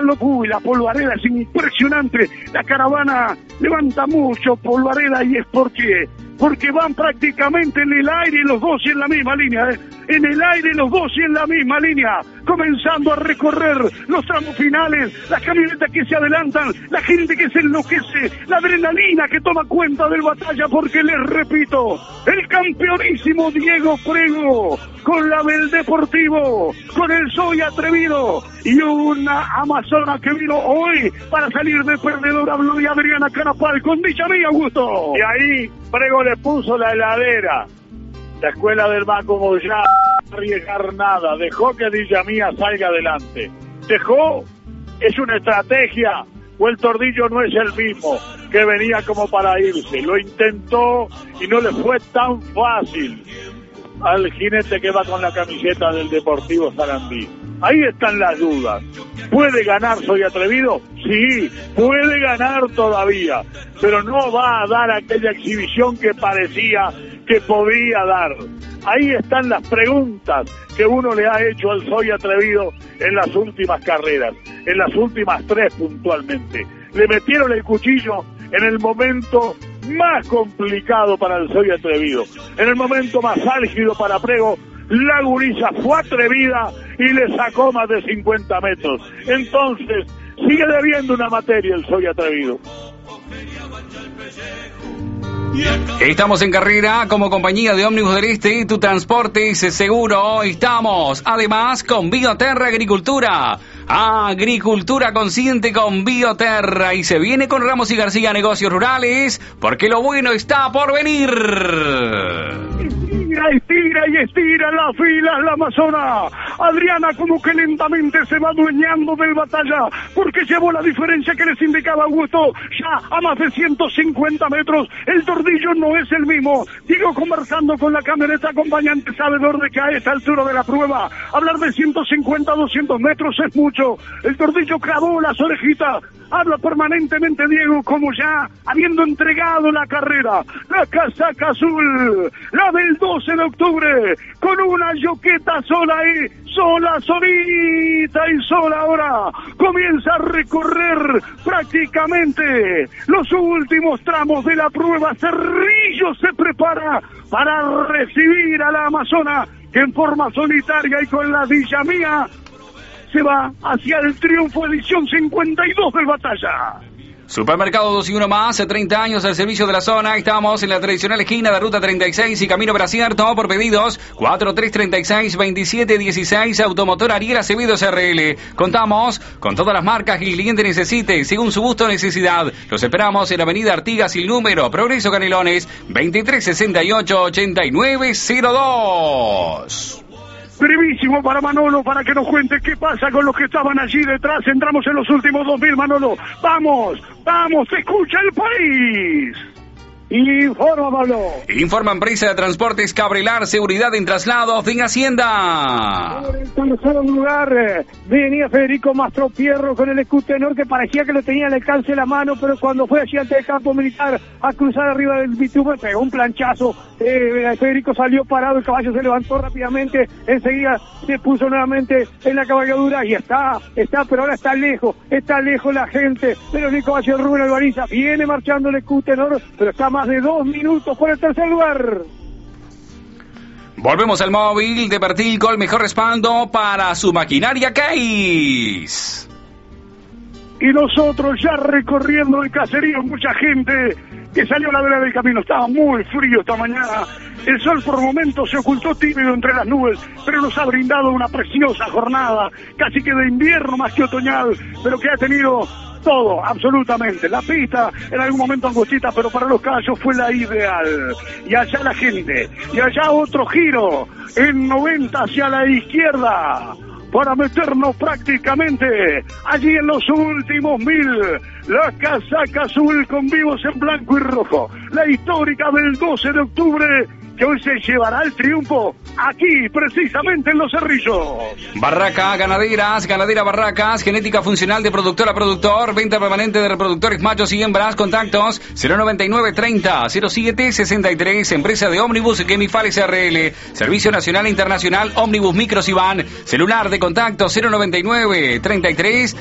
Uy, la polvareda es impresionante. La caravana levanta mucho polvareda y es porque van prácticamente en el aire los dos y en la misma línea, en el aire los dos y en la misma línea, comenzando a recorrer los tramos finales, las camionetas que se adelantan, la gente que se enloquece, la adrenalina que toma cuenta del batalla, porque les repito, el campeonísimo Diego Prego, con la del Deportivo, con el Soy Atrevido, y una amazona que vino hoy para salir de perdedora, habló de Adriana Carapal, con dicha mía, Augusto. Y ahí Prego le puso la heladera. La escuela del Banco Moyá no arriesgar nada, dejó que Dillamía salga adelante. Es una estrategia, o el Tordillo no es el mismo, que venía como para irse. Lo intentó y no le fue tan fácil al jinete que va con la camiseta del Deportivo Sarandí. Ahí están las dudas. ¿Puede ganar Soy Atrevido? Sí, puede ganar todavía, pero no va a dar aquella exhibición que parecía que podía dar. Ahí están las preguntas que uno le ha hecho al Soy Atrevido en las últimas carreras, en las últimas 3 puntualmente. Le metieron el cuchillo en el momento más complicado para el Soy Atrevido, en el momento más álgido para Prego. La gurisa fue atrevida y le sacó más de 50 metros. Entonces, sigue debiendo una materia el Soy Atrevido. Estamos en carrera como compañía de Ómnibus del Este, tu transporte es seguro. Estamos además con Bioterra Agricultura. Agricultura consciente con Bioterra. Y se viene con Ramos y García Negocios Rurales, porque lo bueno está por venir. Estira las filas la amazona. Adriana como que lentamente se va adueñando del batalla, porque llevó la diferencia que les indicaba Augusto, ya a más de 150 metros. El Tordillo no es el mismo. Digo, conversando con la camioneta acompañante, sabedor de que a esta altura de la prueba hablar de 150 200 metros es mucho. El Tordillo clavó las orejitas. Habla permanentemente Diego, como ya habiendo entregado la carrera. La casaca azul, la del 12 de octubre, con una yoqueta sola ahí, solita y sola ahora. Comienza a recorrer prácticamente los últimos tramos de la prueba. Cerrillo se prepara para recibir a la amazona, que en forma solitaria y con la Dillamía se va hacia el triunfo, edición 52 del batalla. Supermercado 2 y 1 más, 30 años al servicio de la zona. Estamos en la tradicional esquina de Ruta 36 y Camino Bracierto. Por pedidos 4336-2716. Automotor Ariel Acevedo SRL. Contamos con todas las marcas que el cliente necesite, según su gusto o necesidad. Los esperamos en Avenida Artigas sin número, Progreso Canelones, 2368-8902. Brevísimo para Manolo, para que nos cuente qué pasa con los que estaban allí detrás. Entramos en los últimos 2000, Manolo. ¡Vamos! ¡Se escucha el país! Informa, Pablo. Informa Empresa de Transportes Cabrelar, seguridad en traslados de Hacienda. Por el tercer lugar venía Federico Mastropierro con el Escutenor, que parecía que lo tenía al alcance de la mano, pero cuando fue allí ante el campo militar a cruzar arriba del bitumen, pegó un planchazo. Federico salió parado, el caballo se levantó rápidamente, enseguida se puso nuevamente en la cabalgadura y está, pero ahora está lejos la gente. Pero el caballo Rubén Albariza viene marchando el Escutenor, pero está más de 2 minutos por el tercer lugar. Volvemos al móvil de Bertilco, el mejor respaldo para su maquinaria Case. Y nosotros ya recorriendo el caserío, mucha gente que salió a la vera del camino. Estaba muy frío esta mañana. El sol por momentos se ocultó tímido entre las nubes, pero nos ha brindado una preciosa jornada, casi que de invierno más que otoñal, pero que ha tenido todo, absolutamente. La pista en algún momento angostita, pero para los caballos fue la ideal. Y allá la gente, y allá otro giro en 90 hacia la izquierda, para meternos prácticamente allí en los últimos 1000. La casaca azul con vivos en blanco y rojo. La histórica del 12 de octubre, que hoy se llevará el triunfo aquí, precisamente en Los Cerrillos. Barraca Ganaderas, Ganadera Barracas, genética funcional de productor a productor, venta permanente de reproductores machos y hembras. Contactos 099-30-07-63, empresa de ómnibus Gemifal SRL, Servicio Nacional e Internacional Ómnibus Micros y Van, celular de contacto 099-33